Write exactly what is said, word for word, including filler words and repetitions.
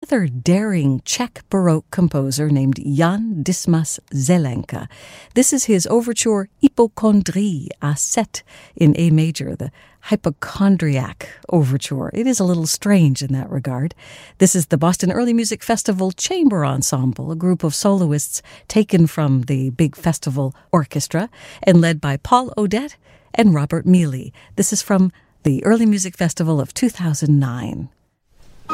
rather daring Czech Baroque composer named Jan Dismas Zelenka. This is his overture Hypochondrie à sept in A major, the hypochondriac overture. It is a little strange in that regard. This is the Boston Early Music Festival Chamber Ensemble, a group of soloists taken from the big festival orchestra and led by Paul Odette and Robert Mealy. This is from the Early Music Festival of two thousand nine.